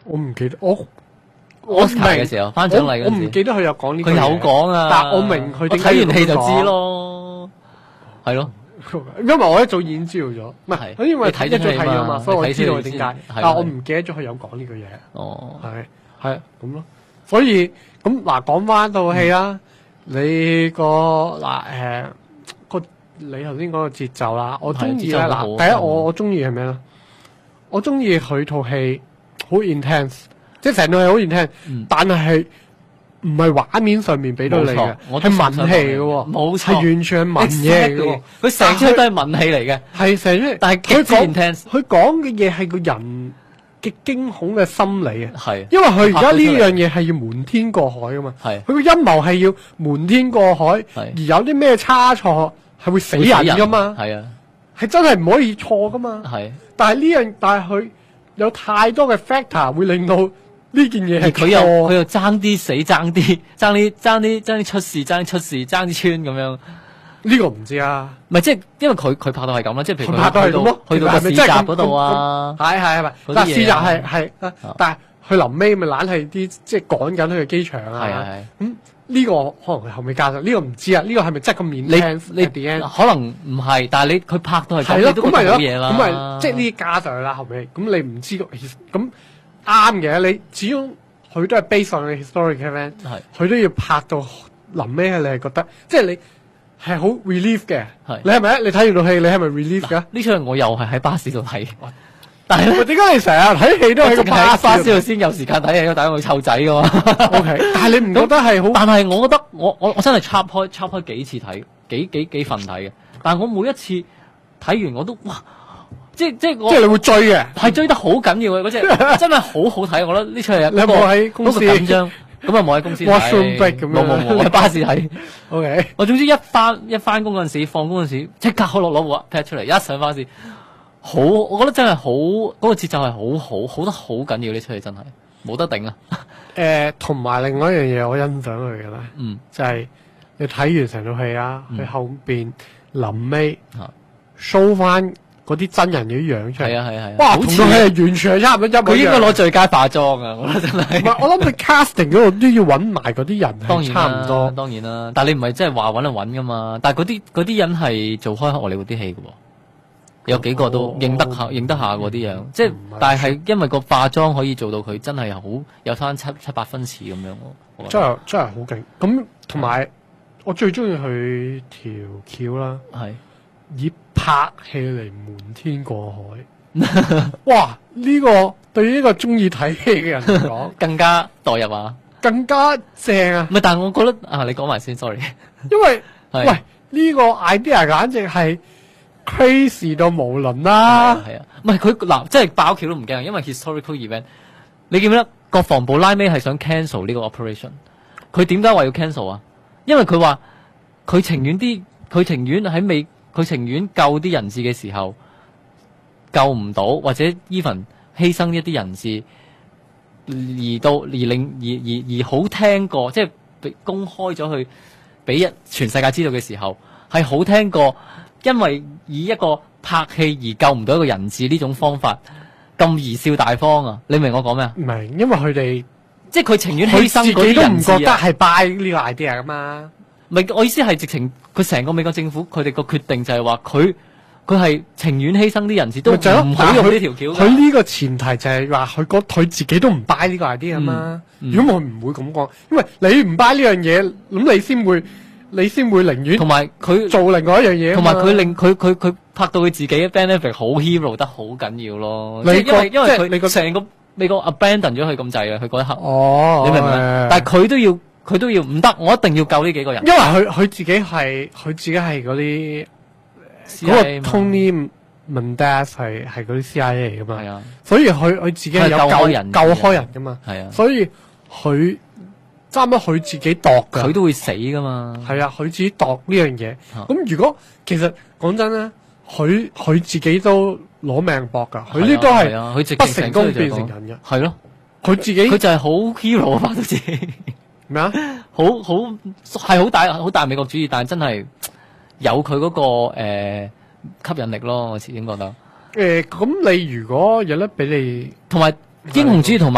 我唔記得，我 Oscar 嘅時候頒獎禮嗰陣時我唔記得佢有講呢個嘢。 佢有講啊， 但我明佢點解睇完戲就知咯，係咯。 因為我一早已經知道咗，唔係，因為你睇一早睇咗嘛，所以我知道佢點解。但係我唔記得咗佢有講呢個嘢。 哦， 係咁咯。所以咁嗱，講翻套戲啦，你個你頭先講個節奏啦，我中意咧嗱，第一我中意係咩咧？我中意佢套戲好 intense， 即係成套戲好 intense，但係唔係畫面上面俾到你嘅，係文戲嘅喎， 冇錯， 係完全係文嘢嚟嘅喎。 佢成出都係文戲嚟嘅， 係成出， 但係極之 intense。 佢講嘅嘢係個人嘅驚恐嘅心理啊， 係， 因為佢而家呢樣嘢係要瞞天過海噶嘛， 係， 佢個陰謀係要瞞天過海，而有啲咩差錯係會死人噶嘛， 係啊， 係真係唔可以錯噶嘛， 係， 但係佢有太多嘅 factor 會令到呢件嘢係佢又爭啲死，爭啲出事，爭啲穿咁樣。 呢個唔知啊， 唔係即係因為佢拍到係咁啦，即係譬如佢拍到係咁咯， 去到個市集嗰度啊， 係，但係市集係，但係佢臨尾咪懶係啲即係趕緊去機場啊， 係咁呢個可能佢後尾加上，呢個唔知啊，呢個係咪真係咁面你可能唔係，但係佢拍到係咁，你都覺得好嘢啦， 咁咪即係呢啲加上去啦，後尾咁你唔知咁啱嘅，你始終佢都係 based on historic event， 佢都要拍到臨尾你係覺得即係你。係好 relief 嘅，你係咪你睇完套戲，你係咪 relief 㗎？ 呢出我又係喺巴士度睇，但係咧， 點解你成日睇戲都喺個巴士度先有時間睇戲？但係我湊仔㗎嘛。 OK， 但係你唔覺得係好？ 但係我覺得我真係插開幾次睇，幾份睇嘅。但係我每一次睇完我都哇，即係你會追嘅， 係追得好緊要嘅嗰隻，真係好好睇。我覺得呢出戲你有冇喺公司緊張？咁啊冇喺公司睇，冇喺巴士睇。 OK， 我總之一翻工嗰陣時，放工嗰陣時，即刻攞部劈出嚟，一上巴士，我覺得真係好嗰個節奏係好得好緊要，呢出戲真係冇得頂啊！ 同埋另外一樣嘢我欣賞佢嘅咧，就係你睇完成套戲啊，佢後邊臨尾 show 翻。嗰啲真人嘅樣出嚟， 係， 哇！同套戲係完全係差唔多一模一樣。 佢應該攞最佳化妝啊！我覺得真係。唔係， 我諗佢 casting 嗰度都要揾埋嗰啲人， 當然差唔多。 當然啦，但係你唔係真係話揾就揾噶嘛？但係嗰啲人係做開荷里活啲戲嘅喎，有幾個都認得下嗰啲樣。即係，但係因為個化妝可以做到佢真係好有翻七八分似咁樣咯。 真係好勁。咁同埋我最中意佢條橋啦，係以拍戲嚟瞞天過海，哇！呢個對於呢個中意睇戲嘅人嚟講， 更加代入啊，更加正啊！ 唔係，但係我覺得啊，你講埋先 ，sorry， 因為喂呢個 idea 簡直係 crazy 到無倫啦， 係啊，唔係佢嗱，即係爆橋都唔驚，因為 historical event， 你記唔記得國防部拉尾係想 cancel 呢個 operation？ 佢點解話要 cancel 啊？因為佢話佢情願救啲人質嘅時候救唔到，或者 even 犧牲一啲人質，而好聽過，即係公開咗去俾全世界知道嘅時候，係好聽過，因為以一個拍戲而救唔到一個人質呢種方法咁貽笑大方啊！你明我講咩啊？ 明，因為佢哋即係佢情願犧牲嗰啲人質， 都唔覺得係 buy 呢個 idea 噶嘛。 唔係，我意思係直情佢成個美國政府佢哋個決定就係話佢係情願犧牲啲人質都唔好用呢條橋。 佢呢個前提就係話佢自己都唔 buy 呢個 idea 啊嘛。如果我唔會咁講，因為你唔 buy 呢樣嘢，咁你先會寧願同埋佢做另外一樣嘢。 同埋佢令佢拍到佢自己嘅 benefit 好 hero 得好緊要咯。因為佢成個美國 abandon 咗佢咁滯啊！佢嗰一刻，你明唔明？但係佢都要唔得，我一定要救呢幾個人。 因為佢自己係嗰啲嗰個 Tony Mendez 係嗰啲 CIA 嚟噶嘛，係啊，所以佢自己係有救開人噶嘛，係啊，所以佢差唔多佢自己度噶， 佢都會死噶嘛， 係啊，佢自己度呢樣嘢。咁如果其實講真咧，佢自己都攞命搏噶，佢呢都係不成功變成人嘅，係咯，佢自己佢就係好 hero 啊，拍到自己。 咩啊？ 係好大美國主義，但係真係有佢嗰個吸引力咯，我始終覺得。 咁你如果有得俾你， 同埋英雄主義同埋。